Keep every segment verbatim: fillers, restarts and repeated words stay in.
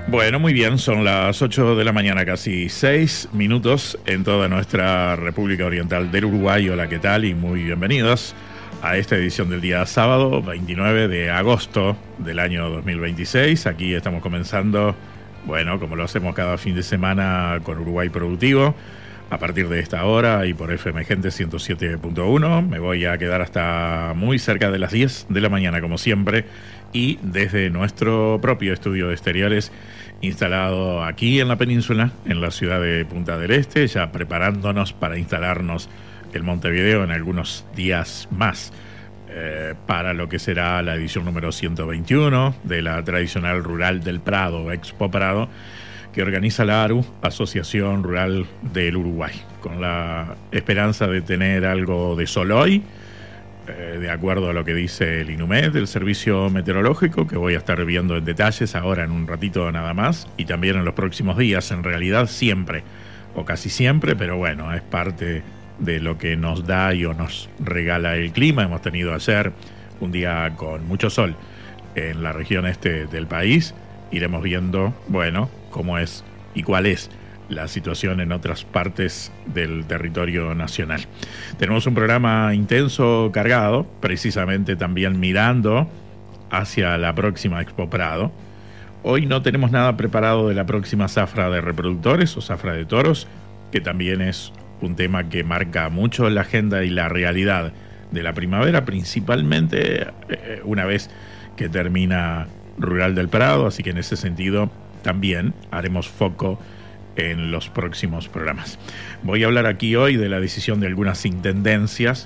Bueno, muy bien, son las ocho de la mañana, casi seis minutos en toda nuestra República Oriental del Uruguay. Hola, ¿qué tal? Y muy bienvenidos a esta edición del día sábado, veintinueve de agosto del año dos mil veintiséis. Aquí estamos comenzando, bueno, como lo hacemos cada fin de semana con Uruguay Productivo, a partir de esta hora y por F M Gente ciento siete punto uno. Me voy a quedar hasta muy cerca de las diez de la mañana, como siempre, y desde nuestro propio estudio de exteriores instalado aquí en la península, en la ciudad de Punta del Este, ya preparándonos para instalarnos en Montevideo en algunos días más, eh, para lo que será la edición número ciento veintiuno de la tradicional Rural del Prado, Expo Prado, que organiza la ARU, Asociación Rural del Uruguay, con la esperanza de tener algo de sol hoy, eh, de acuerdo a lo que dice el INUMED, el servicio meteorológico, que voy a estar viendo en detalles ahora en un ratito nada más, y también en los próximos días, en realidad siempre, o casi siempre, pero bueno, es parte de lo que nos da y o nos regala el clima. Hemos tenido ayer un día con mucho sol en la región este del país. Iremos viendo, bueno, cómo es y cuál es la situación en otras partes del territorio nacional. Tenemos un programa intenso, cargado, precisamente también mirando hacia la próxima Expo Prado. Hoy no tenemos nada preparado de la próxima zafra de reproductores o zafra de toros, que también es un tema que marca mucho la agenda y la realidad de la primavera, principalmente eh, una vez que termina Rural del Prado, así que en ese sentido también haremos foco en los próximos programas. Voy a hablar aquí hoy de la decisión de algunas intendencias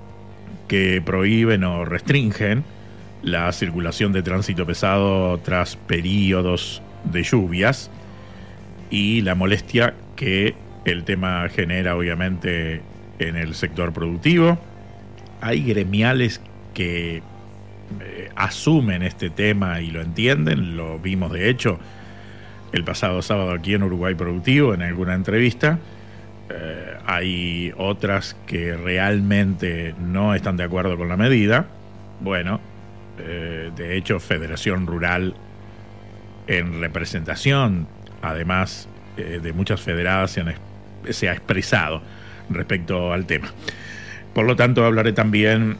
que prohíben o restringen la circulación de tránsito pesado tras periodos de lluvias y la molestia que el tema genera obviamente en el sector productivo. Hay gremiales que eh, asumen este tema y lo entienden, lo vimos de hecho el pasado sábado aquí en Uruguay Productivo en alguna entrevista. Eh, hay otras que realmente no están de acuerdo con la medida. Bueno, eh, de hecho Federación Rural, en representación además eh, de muchas federadas, se, han, se ha expresado respecto al tema. Por lo tanto, hablaré también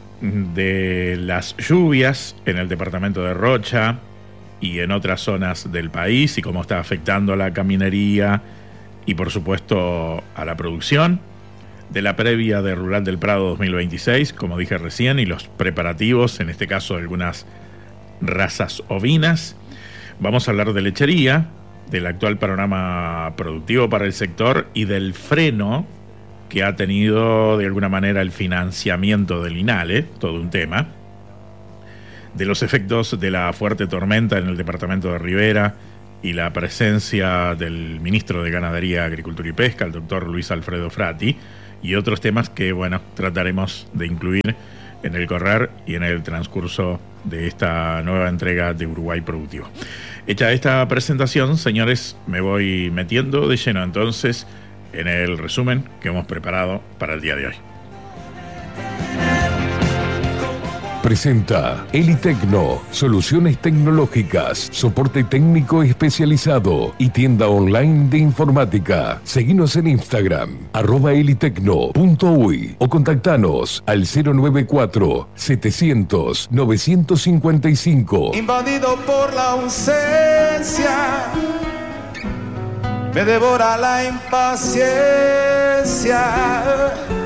de las lluvias en el departamento de Rocha y en otras zonas del país y cómo está afectando a la caminería y por supuesto a la producción, de la previa de Rural del Prado dos mil veintiséis, como dije recién, y los preparativos, en este caso de algunas razas ovinas. Vamos a hablar de lechería, del actual panorama productivo para el sector y del freno que ha tenido de alguna manera el financiamiento del INALE, todo un tema, de los efectos de la fuerte tormenta en el departamento de Rivera y la presencia del ministro de Ganadería, Agricultura y Pesca, el doctor Luis Alfredo Frati, y otros temas que, bueno, trataremos de incluir en el correr y en el transcurso de esta nueva entrega de Uruguay Productivo. Hecha esta presentación, señores, me voy metiendo de lleno entonces en el resumen que hemos preparado para el día de hoy. Presenta Elitecno, soluciones tecnológicas, soporte técnico especializado y tienda online de informática. Seguinos en Instagram, arroba elitecno punto uy o contactanos al cero nueve cuatro, setecientos, novecientos cincuenta y cinco. Invadido por la ausencia, me devora la impaciencia.